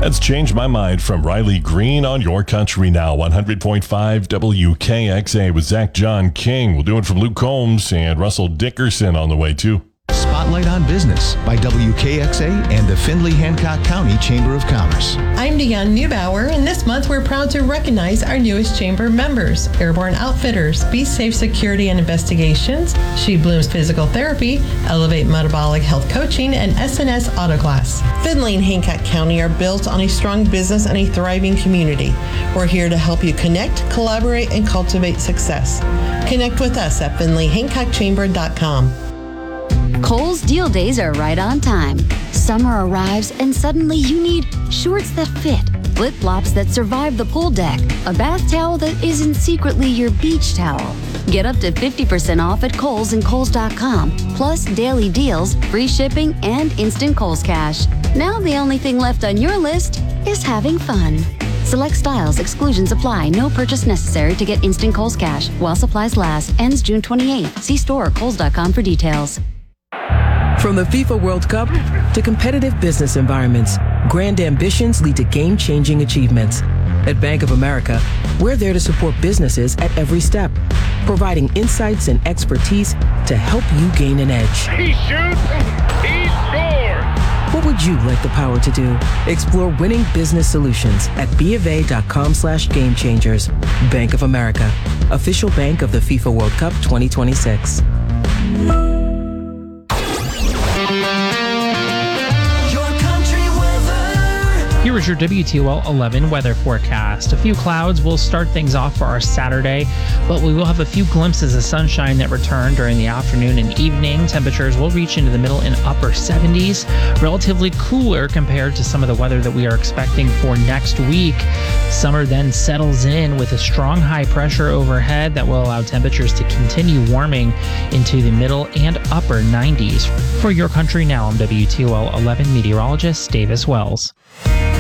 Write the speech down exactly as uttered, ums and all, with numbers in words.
That's Change My Mind from Riley Green on Your Country Now, one hundred point five W K X A with Zach John King. We'll do it from Luke Combs and Russell Dickerson on the way, too. Spotlight on Business by W K X A and the Findlay-Hancock County Chamber of Commerce. I'm Deanne Neubauer, and this month we're proud to recognize our newest chamber members, Airborne Outfitters, Be Safe Security and Investigations, She Blooms Physical Therapy, Elevate Metabolic Health Coaching, and S N S Autoglass. Findlay and Hancock County are built on a strong business and a thriving community. We're here to help you connect, collaborate, and cultivate success. Connect with us at Findlay Hancock Chamber dot com. Kohl's Deal Days are right on time. Summer arrives and suddenly you need shorts that fit, flip-flops that survive the pool deck, a bath towel that isn't secretly your beach towel. Get up to fifty percent off at Kohl's and Kohl's dot com, plus daily deals, free shipping, and instant Kohl's Cash. Now the only thing left on your list is having fun. Select styles, exclusions apply. No purchase necessary to get instant Kohl's Cash while supplies last. Ends June twenty-eighth. See store or Kohl's dot com for details. From the FIFA World Cup to competitive business environments, grand ambitions lead to game-changing achievements. At Bank of America, we're there to support businesses at every step, providing insights and expertise to help you gain an edge. He shoots, he scores! What would you like the power to do? Explore winning business solutions at BofA.com slash game changers. Bank of America, official bank of the FIFA World Cup twenty twenty-six. Here is your W T O L eleven weather forecast. A few clouds will start things off for our Saturday, but we will have a few glimpses of sunshine that return during the afternoon and evening. Temperatures will reach into the middle and upper seventies, relatively cooler compared to some of the weather that we are expecting for next week. Summer then settles in with a strong high pressure overhead that will allow temperatures to continue warming into the middle and upper nineties. For Your Country Now, I'm W T O L eleven meteorologist Davis Wells.